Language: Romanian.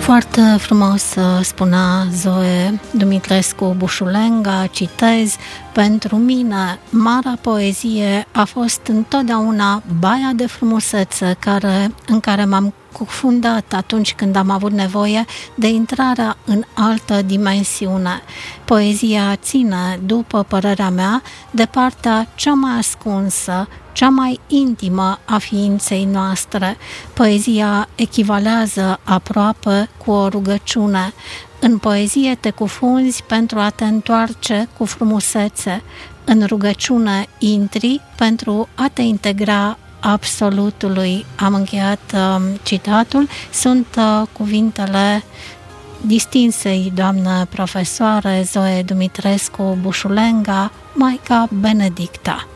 Foarte frumos spunea Zoe Dumitrescu Bușulenga, citez: pentru mine, marea poezie a fost întotdeauna baia de frumusețe în care m-am cufundat atunci când am avut nevoie de intrarea în altă dimensiune. Poezia ține, după părerea mea, de partea cea mai ascunsă, cea mai intimă a ființei noastre. Poezia echivalează aproape cu o rugăciune. În poezie te cufunzi pentru a te întoarce cu frumusețe. În rugăciune intri pentru a te integra absolutului. Am încheiat citatul. Sunt cuvintele distinsei doamnă profesoare Zoe Dumitrescu Bușulenga, Maica Benedicta.